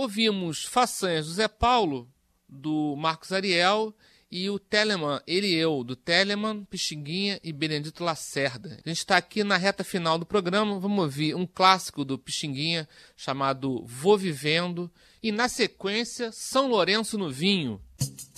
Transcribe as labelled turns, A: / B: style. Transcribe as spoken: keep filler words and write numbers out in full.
A: ouvimos Façanhas do Zé Paulo, do Marcos Ariel, e o Telemann, Ele e Eu, do Telemann, Pixinguinha e Benedito Lacerda. A gente está aqui na reta final do programa, vamos ouvir um clássico do Pixinguinha chamado Vou Vivendo, e na sequência, São Lourenço no Vinho.